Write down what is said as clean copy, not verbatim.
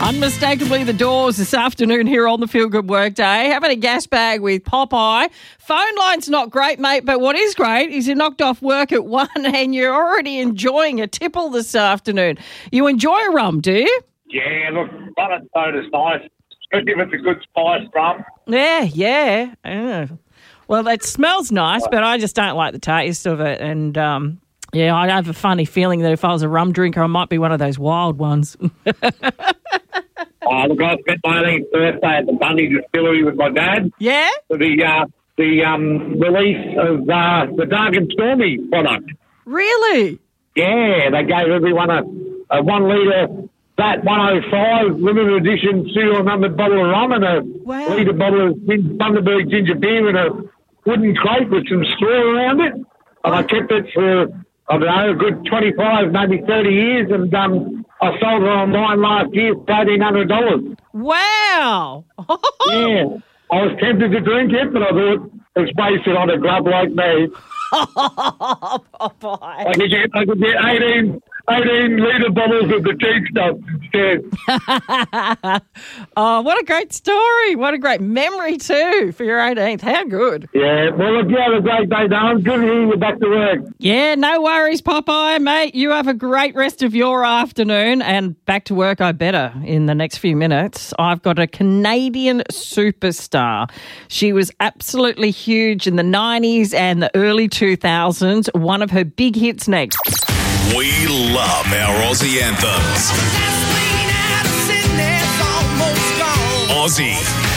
Unmistakably the Doors this afternoon here on the Feel Good Workday. Having a gas bag with Popeye. Phone line's not great, mate, but what is great is you knocked off work at 1 and you're already enjoying a tipple this afternoon. You enjoy a rum, do you? Yeah, look, rum and soda's nice, especially if it's a good spiced rum. Yeah. Well, it smells nice, but I just don't like the taste of it. And, yeah, I have a funny feeling that if I was a rum drinker, I might be one of those wild ones. Look, I spent my 18th birthday at the Bundy Distillery with my dad. Yeah? For the release of the Dark and Stormy product. Really? Yeah, they gave everyone a 1 litre Vat 105 limited edition serial numbered bottle of rum and a litre bottle of Bundaberg ginger beer in a wooden crate with some straw around it. And I kept it for, I don't know, a good 25, maybe 30 years, and I sold it online last year for $1,800. Wow. Yeah. I was tempted to drink it, but I thought it's wasted on a grub like me. Popeye. I could get 18 litre bottles of the cheap stuff instead. Oh, what a great story. What a great memory, too, for your 18th. How good. Yeah, well, look, you have a great day, Darren. Good to hear you back to work. Yeah, no worries, Popeye, mate. You have a great rest of your afternoon and back to work, I better, in the next few minutes. I've got a Canadian superstar. She was absolutely huge in the 90s and the early 2000s. One of her big hits next. We love our Aussie anthems. Aussie